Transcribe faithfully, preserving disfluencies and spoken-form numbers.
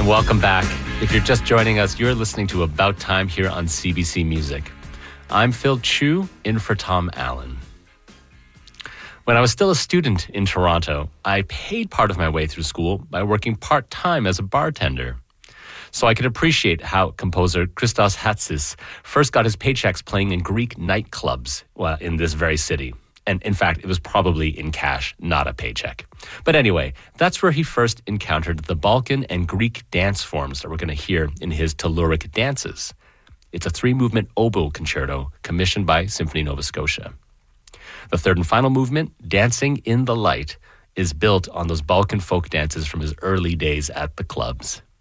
Welcome back. If you're just joining us, you're listening to About Time here on C B C Music. I'm Phil Chu, in for Tom Allen. When I was still a student in Toronto, I paid part of my way through school by working part-time as a bartender. So I could appreciate how composer Christos Hatsis first got his paychecks playing in Greek nightclubs well, in this very city. And in fact, it was probably in cash, not a paycheck. But anyway, that's where he first encountered the Balkan and Greek dance forms that we're going to hear in his Telluric Dances. It's a three-movement oboe concerto commissioned by Symphony Nova Scotia. The third and final movement, Dancing in the Light, is built on those Balkan folk dances from his early days at the clubs.